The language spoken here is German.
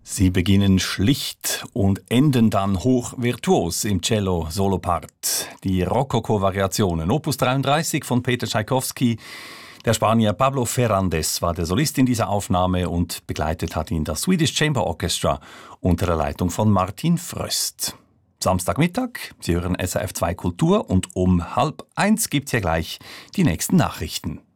Sie beginnen schlicht und enden dann hochvirtuos im Cello-Solopart. Die Rokoko-Variationen, Opus 33 von Peter Tschaikowski. Der Spanier Pablo Ferrandes war der Solist in dieser Aufnahme und begleitet hat ihn das Swedish Chamber Orchestra unter der Leitung von Martin Fröst. Samstagmittag, Sie hören SRF 2 Kultur und um 12:30 gibt's hier gleich die nächsten Nachrichten.